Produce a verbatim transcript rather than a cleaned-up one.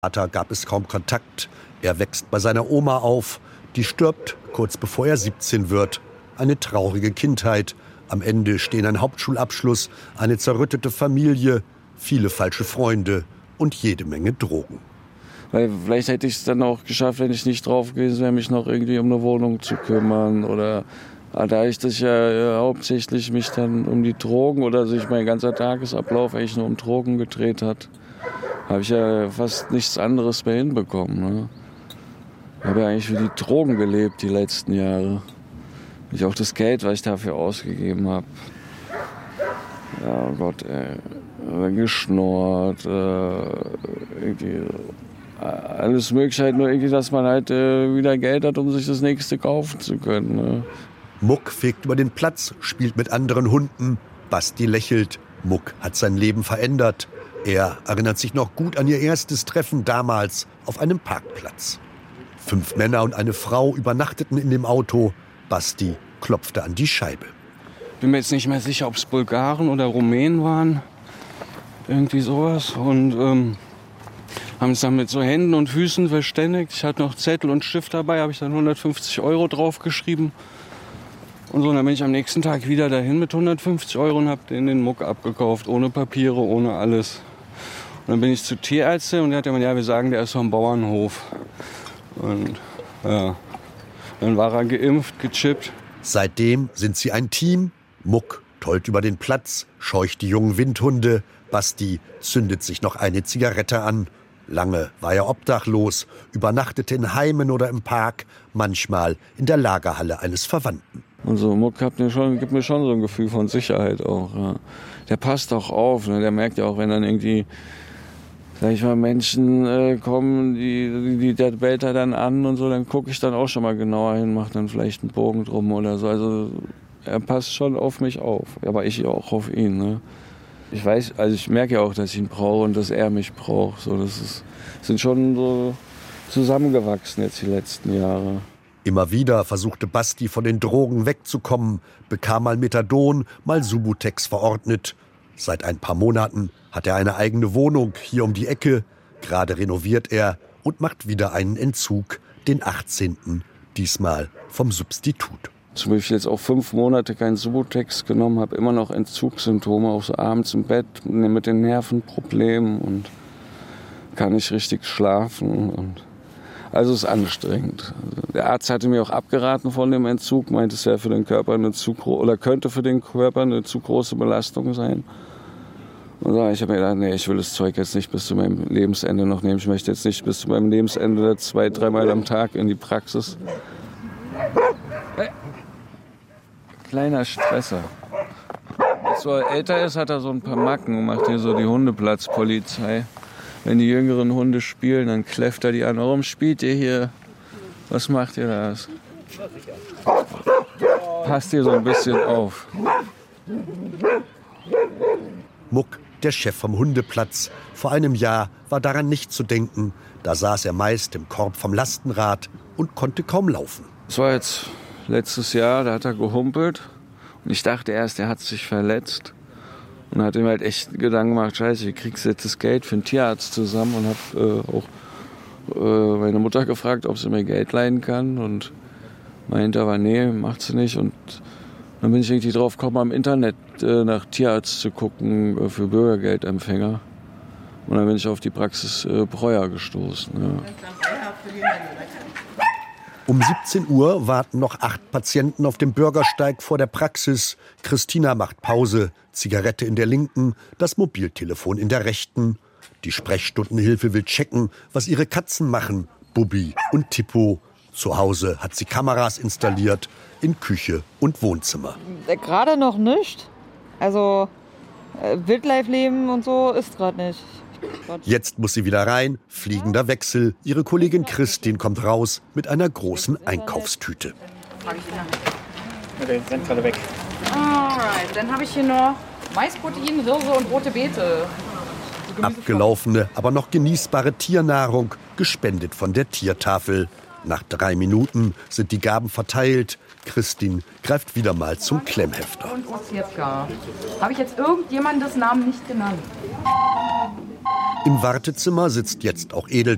Vater gab es kaum Kontakt. Er wächst bei seiner Oma auf. Die stirbt kurz bevor er siebzehn wird. Eine traurige Kindheit. Am Ende stehen ein Hauptschulabschluss, eine zerrüttete Familie, viele falsche Freunde und jede Menge Drogen. Weil vielleicht hätte ich es dann auch geschafft, wenn ich nicht drauf gewesen wäre, mich noch irgendwie um eine Wohnung zu kümmern. Oder da ich das ja hauptsächlich mich dann um die Drogen oder sich mein ganzer Tagesablauf eigentlich nur um Drogen gedreht hat, habe ich ja fast nichts anderes mehr hinbekommen. Ne? Ich habe ja eigentlich für die Drogen gelebt die letzten Jahre. Ich auch das Geld, was ich dafür ausgegeben habe. Ja, oh Gott, ey. Geschnurrt, äh, irgendwie alles Mögliche, halt nur irgendwie, dass man halt äh, wieder Geld hat, um sich das nächste kaufen zu können. Ne? Muck fegt über den Platz, spielt mit anderen Hunden. Basti lächelt. Muck hat sein Leben verändert. Er erinnert sich noch gut an ihr erstes Treffen damals auf einem Parkplatz. Fünf Männer und eine Frau übernachteten in dem Auto. Basti klopfte an die Scheibe. Bin mir jetzt nicht mehr sicher, ob es Bulgaren oder Rumänen waren. Irgendwie sowas. Und ähm, haben es dann mit so Händen und Füßen verständigt. Ich hatte noch Zettel und Stift dabei, habe ich dann hundertfünfzig Euro draufgeschrieben. Und so, und dann bin ich am nächsten Tag wieder dahin mit hundertfünfzig Euro und habe den, den Muck abgekauft. Ohne Papiere, ohne alles. Und dann bin ich zur Tierärztin und der hat gesagt, ja, wir sagen, der ist vom Bauernhof. Und ja, dann war er geimpft, gechippt. Seitdem sind sie ein Team. Muck tollt über den Platz, scheucht die jungen Windhunde. Basti zündet sich noch eine Zigarette an. Lange war er obdachlos, übernachtete in Heimen oder im Park, manchmal in der Lagerhalle eines Verwandten. Und so Muck hat mir schon, gibt mir schon so ein Gefühl von Sicherheit auch. Ja. Der passt auch auf, ne? Der merkt ja auch, wenn dann irgendwie, sag ich mal, Menschen äh, kommen, die, die, der bellt er dann an und so, dann gucke ich dann auch schon mal genauer hin, mache dann vielleicht einen Bogen drum oder so. Also er passt schon auf mich auf, aber ich auch auf ihn. Ne? Ich weiß, also ich merke ja auch, dass ich ihn brauche und dass er mich braucht. So, das ist, sind schon so zusammengewachsen jetzt die letzten Jahre. Immer wieder versuchte Basti von den Drogen wegzukommen, bekam mal Methadon, mal Subutex verordnet. Seit ein paar Monaten hat er eine eigene Wohnung hier um die Ecke. Gerade renoviert er und macht wieder einen Entzug, den achtzehnten Diesmal vom Substitut. Zum Beispiel jetzt auch fünf Monate kein Subutex genommen, habe immer noch Entzugssymptome, auch so abends im Bett mit den Nervenproblemen und kann nicht richtig schlafen. Und also es ist anstrengend. Der Arzt hatte mir auch abgeraten von dem Entzug, meinte, es wäre für den Körper eine zu gro- oder könnte für den Körper eine zu große Belastung sein. Und so, ich habe mir gedacht, nee, ich will das Zeug jetzt nicht bis zu meinem Lebensende noch nehmen. Ich möchte jetzt nicht bis zu meinem Lebensende zwei, dreimal am Tag in die Praxis. Hey. Kleiner Stresser. Als er älter ist, hat er so ein paar Macken und macht hier so die Hundeplatzpolizei. Wenn die jüngeren Hunde spielen, dann kläfft er die an. Warum spielt ihr hier? Was macht ihr da? Passt ihr so ein bisschen auf. Muck, der Chef vom Hundeplatz. Vor einem Jahr war daran nicht zu denken. Da saß er meist im Korb vom Lastenrad und konnte kaum laufen. Das war jetzt letztes Jahr, da hat er gehumpelt. Und ich dachte erst, er hat sich verletzt. Und hat ihm halt echt Gedanken gemacht, scheiße, wie kriegst du jetzt das Geld für einen Tierarzt zusammen? Und habe äh, auch äh, meine Mutter gefragt, ob sie mir Geld leihen kann. Und meinte aber, nee, macht sie nicht. Und dann bin ich irgendwie drauf gekommen, am Internet äh, nach Tierarzt zu gucken äh, für Bürgergeldempfänger. Und dann bin ich auf die Praxis äh, Breuer gestoßen. Ja. Um siebzehn Uhr warten noch acht Patienten auf dem Bürgersteig vor der Praxis. Christina macht Pause, Zigarette in der linken, das Mobiltelefon in der rechten. Die Sprechstundenhilfe will checken, was ihre Katzen machen, Bubi und Tippo. Zu Hause hat sie Kameras installiert, in Küche und Wohnzimmer. Gerade noch nicht. Also äh, Wildlife-Leben und so ist gerade nicht. Jetzt muss sie wieder rein, fliegender Wechsel. Ihre Kollegin Christine kommt raus mit einer großen Einkaufstüte. Der rennt gerade weg. Alright, dann habe ich hier noch Maisprotein, Hirse und rote Beete. Abgelaufene, aber noch genießbare Tiernahrung, gespendet von der Tiertafel. Nach drei Minuten sind die Gaben verteilt. Christine greift wieder mal zum Klemmhefter. Und Ossiewka. Habe ich jetzt irgendjemandes Namen nicht genannt? Im Wartezimmer sitzt jetzt auch Edel